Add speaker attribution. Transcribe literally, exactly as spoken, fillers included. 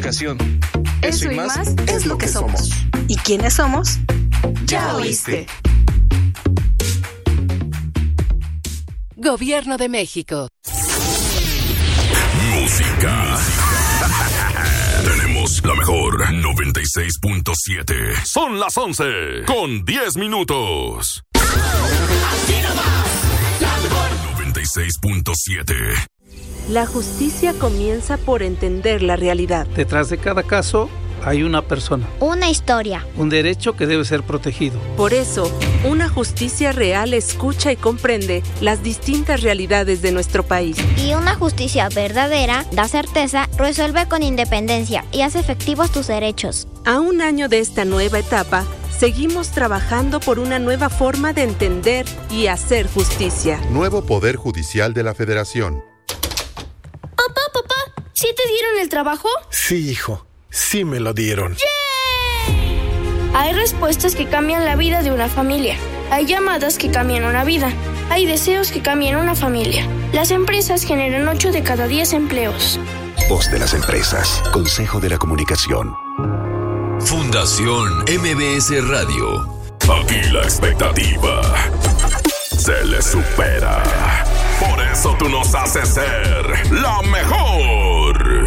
Speaker 1: comunicación.
Speaker 2: Eso, Eso y más, más es lo que somos. ¿Y quiénes somos? Ya oíste.
Speaker 3: Gobierno de México.
Speaker 4: Música. Tenemos la mejor noventa y seis punto siete. Son las once con diez minutos. Aquí nomás, la mejor noventa y seis punto siete.
Speaker 5: La justicia comienza por entender la realidad.
Speaker 6: Detrás de cada caso hay una persona.
Speaker 7: Una historia.
Speaker 6: Un derecho que debe ser protegido.
Speaker 5: Por eso, una justicia real escucha y comprende las distintas realidades de nuestro país.
Speaker 7: Y una justicia verdadera da certeza, resuelve con independencia y hace efectivos tus derechos.
Speaker 5: A un año de esta nueva etapa, seguimos trabajando por una nueva forma de entender y hacer justicia.
Speaker 8: Nuevo Poder Judicial de la Federación.
Speaker 9: Papá, papá, ¿sí te dieron el trabajo?
Speaker 10: Sí, hijo, sí me lo dieron.
Speaker 9: ¡Yay! Hay respuestas que cambian la vida de una familia. Hay llamadas que cambian una vida. Hay deseos que cambian una familia. Las empresas generan ocho de cada diez empleos.
Speaker 11: Voz de las empresas. Consejo de la Comunicación.
Speaker 4: Fundación M B S Radio. Aquí la expectativa se le supera. Por eso tú nos haces ser la mejor.